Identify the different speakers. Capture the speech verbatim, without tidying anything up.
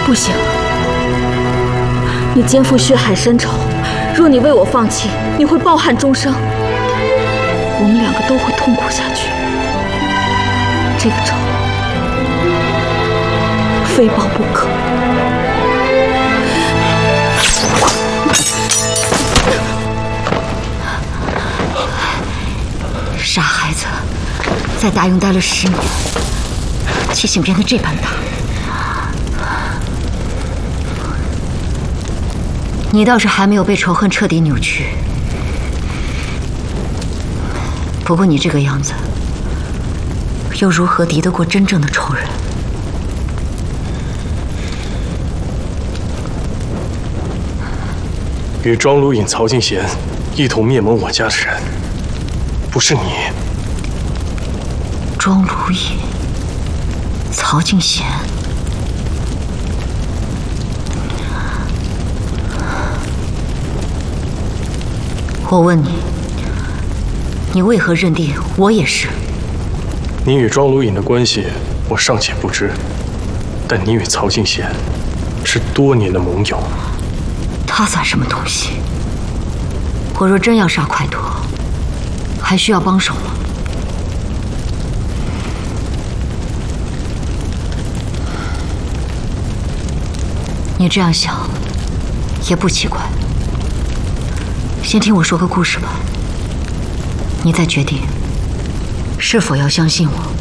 Speaker 1: 不行，你肩负血海深仇，若你为我放弃，你会抱憾终生，我们两个都会痛苦下去。这个仇，非报不可。
Speaker 2: 傻孩子，在大营待了十年，气性变得这般大。你倒是还没有被仇恨彻底扭曲。不过你这个样子，又如何敌得过真正的仇人？
Speaker 3: 与庄如影、曹静贤一同灭门我家的人，不是你。
Speaker 2: 庄如影、曹静贤，我问你，你为何认定我也是？
Speaker 3: 你与庄如影的关系，我尚且不知，但你与曹静贤是多年的盟友。
Speaker 2: 他算什么东西？我若真要杀快陀，还需要帮手吗？你这样想也不奇怪。先听我说个故事吧，你再决定是否要相信我。